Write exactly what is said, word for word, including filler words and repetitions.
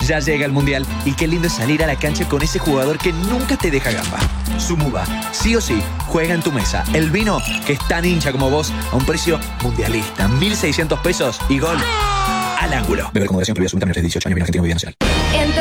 Ya llega el Mundial y qué lindo es salir a la cancha con ese jugador que nunca te deja gamba. Sumuba, sí o sí, juega en tu mesa. El vino que es tan hincha como vos a un precio mundialista. mil seiscientos pesos y gol al ángulo. Beber con moderación, prohibida absolutamente, dieciocho años, bien argentino, Vida Nacional. Entra